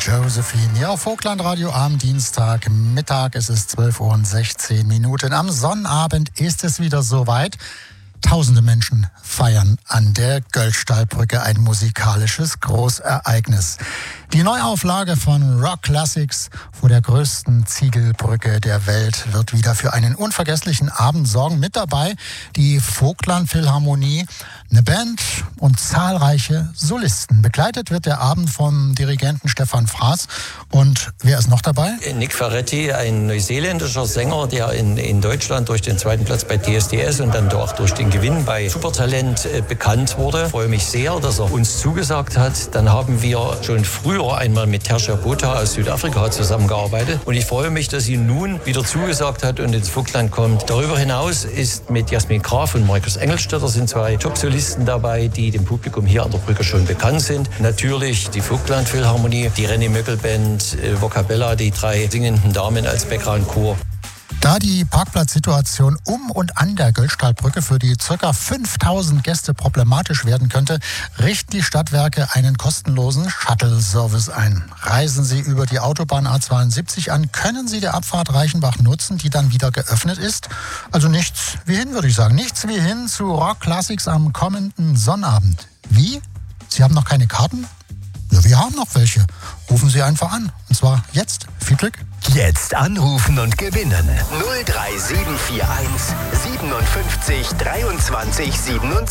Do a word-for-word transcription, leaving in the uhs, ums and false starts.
Josephine. Ja, auf Vogtlandradio am Dienstag Mittag. Es ist zwölf Uhr und sechzehn Minuten. Am Sonnabend ist es wieder soweit. Tausende Menschen feiern an der Göllstallbrücke ein musikalisches Großereignis. Die Neuauflage von Rock Classics vor der größten Ziegelbrücke der Welt wird wieder für einen unvergesslichen Abend sorgen. Mit dabei die Vogtland Philharmonie, eine Band und zahlreiche Solisten. Begleitet wird der Abend vom Dirigenten Stefan Fraß. Und wer ist noch dabei? Nick Ferretti, ein neuseeländischer Sänger, der in, in Deutschland durch den zweiten Platz bei D S D S und dann auch durch den Gewinn bei Supertalent äh, bekannt wurde. Ich freue mich sehr, dass er uns zugesagt hat. Dann haben wir schon früher einmal mit Tertia Botha aus Südafrika zusammengearbeitet. Und ich freue mich, dass sie nun wieder zugesagt hat und ins Vogtland kommt. Darüber hinaus ist mit Jasmin Graf und Markus Engelstetter sind zwei Top-Solisten dabei, die dem Publikum hier an der Brücke schon bekannt sind. Natürlich die Vogtland Philharmonie, die René Möckel Band, äh, Vocabella, die drei singenden Damen als Background-Chor. Da die Parkplatzsituation um und an der Göllstallbrücke für die ca. fünftausend Gäste problematisch werden könnte, richten die Stadtwerke einen kostenlosen Shuttle-Service ein. Reisen Sie über die Autobahn A zweiundsiebzig an, können Sie die Abfahrt Reichenbach nutzen, die dann wieder geöffnet ist. Also nichts wie hin, würde ich sagen. Nichts wie hin zu Rock Classics am kommenden Sonnabend. Wie? Sie haben noch keine Karten? Ja, wir haben noch welche. Rufen Sie einfach an. Und zwar jetzt. Viel Glück. Jetzt anrufen und gewinnen. null drei sieben vier eins siebenundfünfzig dreiundzwanzig siebenundzwanzig.